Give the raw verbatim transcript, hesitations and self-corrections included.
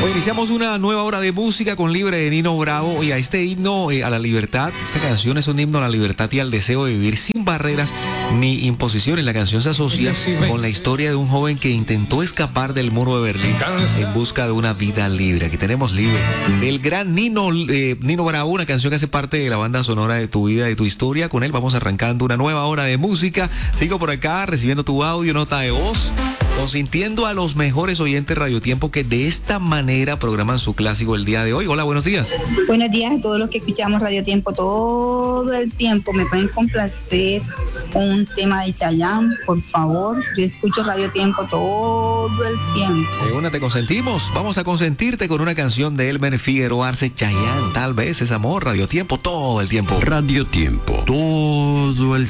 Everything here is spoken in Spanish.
Hoy iniciamos una nueva hora de música con Libre de Nino Bravo. Oiga, este himno eh, a la libertad, esta canción es un himno a la libertad y al deseo de vivir sin barreras ni imposiciones. La canción se asocia con la historia de un joven que intentó escapar del muro de Berlín en busca de una vida libre. Aquí tenemos Libre, del gran Nino, eh, Nino Bravo, una canción que hace parte de la banda sonora de tu vida, de tu historia. Con él vamos arrancando una nueva hora de música. Sigo por acá recibiendo tu audio, nota de voz, consintiendo a los mejores oyentes Radio Tiempo que de esta manera programan su clásico el día de hoy. Hola, buenos días. Buenos días a todos los que escuchamos Radio Tiempo todo el tiempo. Me pueden complacer con un tema de Chayanne, por favor. Yo escucho Radio Tiempo todo el tiempo. De una te consentimos. Vamos a consentirte con una canción de Elmer Figueroa Arce, Chayanne. Tal vez es amor. Radio Tiempo todo el tiempo. Radio Tiempo todo el tiempo.